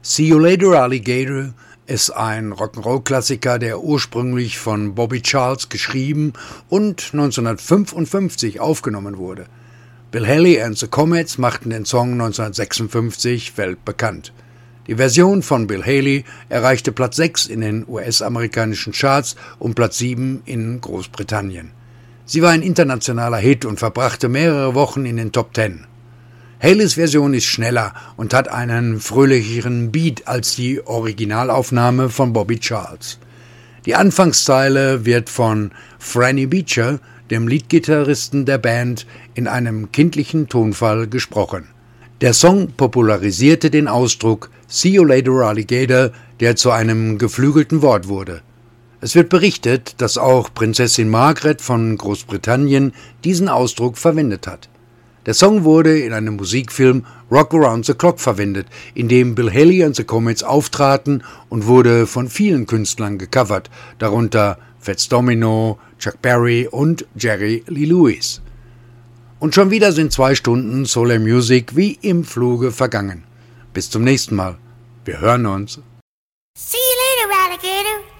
See You Later Alligator ist ein Rock'n'Roll-Klassiker, der ursprünglich von Bobby Charles geschrieben und 1955 aufgenommen wurde. Bill Haley and the Comets machten den Song 1956 weltbekannt. Die Version von Bill Haley erreichte Platz 6 in den US-amerikanischen Charts und Platz 7 in Großbritannien. Sie war ein internationaler Hit und verbrachte mehrere Wochen in den Top 10. Haleys Version ist schneller und hat einen fröhlicheren Beat als die Originalaufnahme von Bobby Charles. Die Anfangszeile wird von Franny Beecher, dem Leadgitarristen der Band, in einem kindlichen Tonfall gesprochen. Der Song popularisierte den Ausdruck See You Later Alligator, der zu einem geflügelten Wort wurde. Es wird berichtet, dass auch Prinzessin Margaret von Großbritannien diesen Ausdruck verwendet hat. Der Song wurde in einem Musikfilm Rock Around the Clock verwendet, in dem Bill Haley and the Comets auftraten und wurde von vielen Künstlern gecovert, darunter Fats Domino, Chuck Berry und Jerry Lee Lewis. Und schon wieder sind 2 Stunden Solar Music wie im Fluge vergangen. Bis zum nächsten Mal. Wir hören uns. See you later, alligator.